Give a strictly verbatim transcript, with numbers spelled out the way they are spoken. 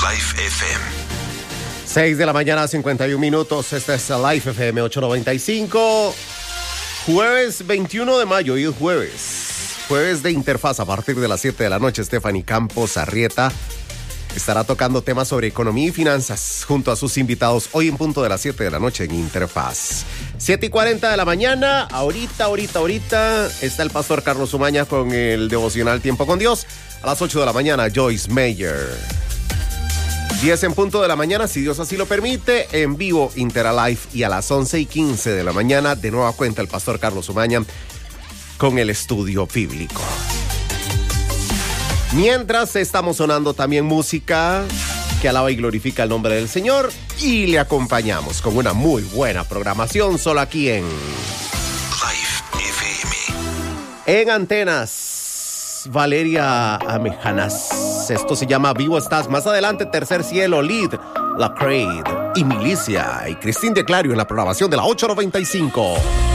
Life F M. seis de la mañana, cincuenta y un minutos. Este es Life F M ochocientos noventa y cinco. Jueves veintiuno de mayo, hoy es jueves. Jueves de Interfaz a partir de las siete de la noche. Stephanie Campos Arrieta estará tocando temas sobre economía y finanzas junto a sus invitados hoy en punto de las siete de la noche en Interfaz. siete y cuarenta de la mañana, ahorita, ahorita, ahorita está el pastor Carlos Umaña con el devocional Tiempo con Dios. A las ocho de la mañana, Joyce Meyer. diez en punto de la mañana, si Dios así lo permite, en vivo Interalife. Y a las once y quince de la mañana, de nueva cuenta, el pastor Carlos Umaña con el estudio bíblico. Mientras estamos sonando también música que alaba y glorifica el nombre del Señor, y le acompañamos con una muy buena programación solo aquí en Life F M. En Antenas, Valeria Amejanas. Esto se llama Vivo Estás. Más adelante, Tercer Cielo, Lead, La Creed y Milicia. Y Cristín de Clario en la programación de la ochocientos noventa y cinco.